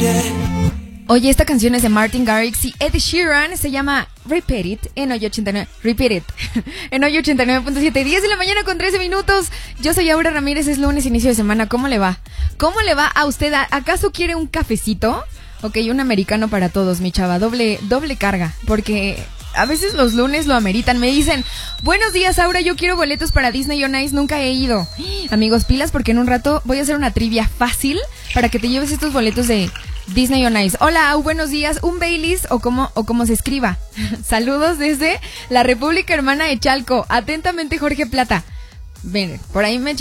Oye, esta canción es de Martin Garrix y Ed Sheeran, se llama Repeat It en Hoy 89. Repeat It en Hoy 89.7, 10 de la mañana con 13 minutos. Yo soy Aura Ramírez, es lunes, inicio de semana. ¿Cómo le va? ¿Cómo le va a usted? ¿Acaso quiere un cafecito? Ok, un americano para todos, mi chava, doble carga, porque a veces los lunes lo ameritan. Me dicen, buenos días, Aura, yo quiero boletos para Disney on Ice, nunca he ido. Amigos, pilas, porque en un rato voy a hacer una trivia fácil para que te lleves estos boletos de Disney on Ice. Hola, Au, buenos días. Un Baileys o como se escriba. Saludos desde la República Hermana de Chalco. Atentamente, Jorge Plata. Ven, por ahí me